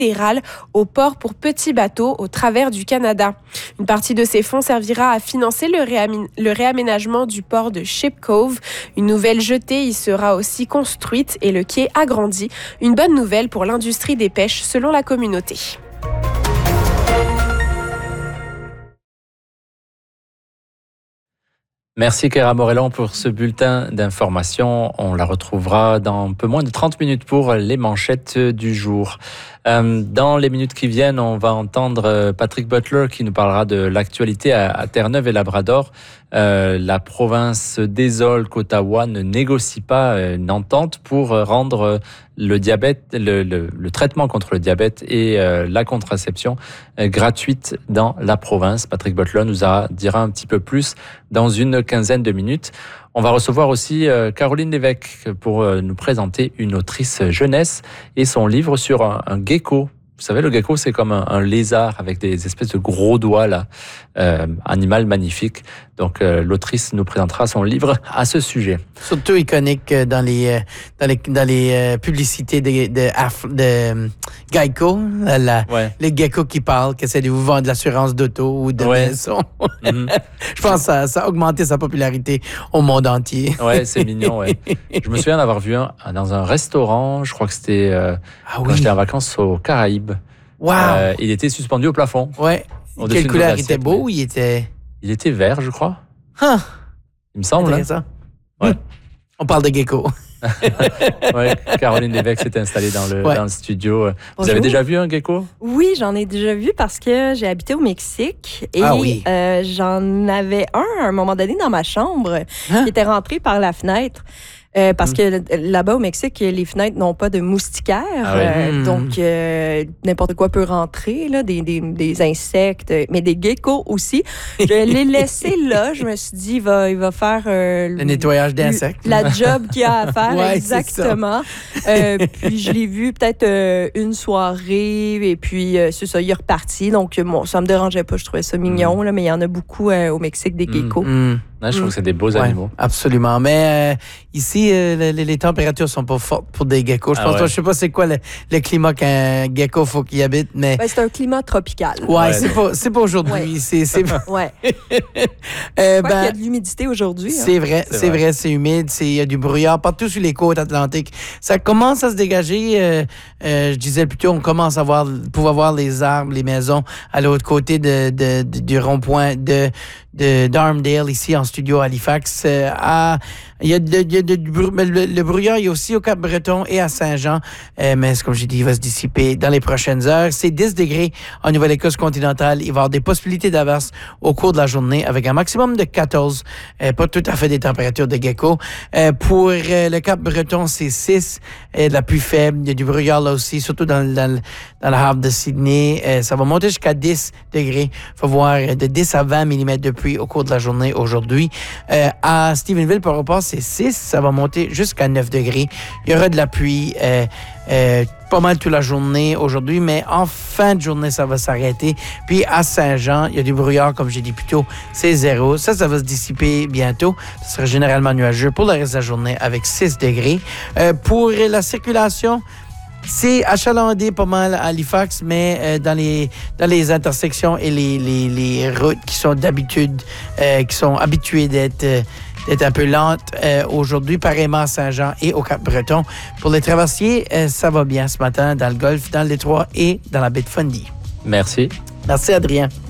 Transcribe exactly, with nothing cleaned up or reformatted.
fédéral au port pour petits bateaux au travers du Canada. Une partie de ces fonds servira à financer le, réamé- le réaménagement du port de Ship Cove. Une nouvelle jetée y sera aussi construite et le quai agrandi. Une bonne nouvelle pour l'industrie des pêches selon la communauté. Merci Kéra Morellon pour ce bulletin d'information. On la retrouvera dans un peu moins de trente minutes pour les manchettes du jour. Euh, dans les minutes qui viennent, on va entendre Patrick Butler qui nous parlera de l'actualité à, à Terre-Neuve et Labrador. Euh, la province désole qu'Ottawa ne négocie pas une entente pour rendre le diabète, le, le, le traitement contre le diabète et euh, la contraception euh, gratuite dans la province. Patrick Butler nous en dira un petit peu plus dans une quinzaine de minutes. On va recevoir aussi euh, Caroline Lévesque pour euh, nous présenter une autrice jeunesse et son livre sur un, un gecko. Vous savez, le gecko, c'est comme un, un lézard avec des espèces de gros doigts, là. Euh, animal magnifique. Donc, euh, l'autrice nous présentera son livre à ce sujet. Surtout iconique dans les, dans les, dans les publicités de, de, Af, de Geico. La, ouais. Les geckos qui parlent, qui essaient de vous vendre de l'assurance d'auto ou de ouais. maison. Mm-hmm. Je pense que ça, ça a augmenté sa popularité au monde entier. Ouais, c'est mignon, ouais. Je me souviens d'avoir vu un dans un restaurant, je crois que c'était euh, ah, oui. quand j'étais en vacances aux Caraïbes. Wow. Euh, il était suspendu au plafond. Ouais. Quelle couleur? Il était beau ou il était... Il était vert, je crois. Huh. Il me semble. Intéressant. Hein? Ouais. On parle de gecko. Ouais, Caroline Lévesque s'est installée dans le, ouais. dans le studio. Vous Bonjour. avez déjà vu un gecko? Oui, j'en ai déjà vu parce que j'ai habité au Mexique et ah oui. euh, j'en avais un à un moment donné dans ma chambre hein? qui était rentré par la fenêtre. Euh, parce que là-bas, au Mexique, les fenêtres n'ont pas de moustiquaires. Ah ouais. euh, mmh. Donc, euh, n'importe quoi peut rentrer, là, des, des, des insectes, mais des geckos aussi. Je l'ai laissé là. Je me suis dit, il va, il va faire... Euh, le nettoyage d'insectes. La job qu'il a à faire, ouais, exactement. Euh, puis, je l'ai vu peut-être euh, une soirée, et puis, euh, c'est ça, il est reparti. Donc, bon, ça me dérangeait pas. Je trouvais ça mignon, mmh. là, mais il y en a beaucoup euh, au Mexique, des geckos. Mmh. Non, je trouve que c'est des beaux ouais, animaux. Absolument. Mais euh, ici, euh, les, les températures sont pas fortes pour des geckos. Je pense ah ouais. pas, je sais pas c'est quoi le, le climat qu'un gecko faut qu'il habite, mais ben, c'est un climat tropical. Ouais, ouais c'est pas c'est pas aujourd'hui. Ouais. C'est c'est ouais. euh, ben, il y a de l'humidité aujourd'hui. C'est hein. vrai, c'est, c'est vrai. vrai, c'est humide, c'est il y a du brouillard partout sur les côtes atlantiques. Ça commence à se dégager. Euh, euh, je disais plutôt, on commence à voir, pouvoir voir les arbres, les maisons à l'autre côté de, de, de du rond-point de de d'Armdale ici en studio à Halifax. Euh, à, il y a, de, il y a de, le, le brouillard, il y a aussi au Cap-Breton et à Saint-Jean, euh, mais comme j'ai dit, il va se dissiper dans les prochaines heures. C'est dix degrés en Nouvelle-Écosse continentale. Il va y avoir des possibilités d'averse au cours de la journée avec un maximum de quatorze. Euh, pas tout à fait des températures de gecko. Euh, pour euh, le Cap-Breton, c'est six, euh, de la plus faible. Il y a du brouillard là aussi, surtout dans, dans, dans la havre de Sydney. Euh, ça va monter jusqu'à dix degrés. Il faut voir de dix à vingt millimètres de pluie au cours de la journée aujourd'hui. Euh, à Stephenville, par rapport, c'est six. Ça va monter jusqu'à neuf degrés. Il y aura de la pluie euh, euh, pas mal toute la journée aujourd'hui, mais en fin de journée, ça va s'arrêter. Puis à Saint-Jean, il y a du brouillard, comme j'ai dit plus tôt, c'est zéro. Ça, ça va se dissiper bientôt. Ce sera généralement nuageux pour le reste de la journée avec six degrés. Euh, pour la circulation, c'est achalandé pas mal à Halifax, mais euh, dans les dans les intersections et les les, les routes qui sont d'habitude euh, qui sont habituées d'être euh, d'être un peu lentes euh, aujourd'hui, pareillement à Saint-Jean et au Cap-Breton. Pour les traversiers, euh, ça va bien ce matin dans le Golfe, dans le Détroit et dans la baie de Fundy. Merci. Merci Adrien.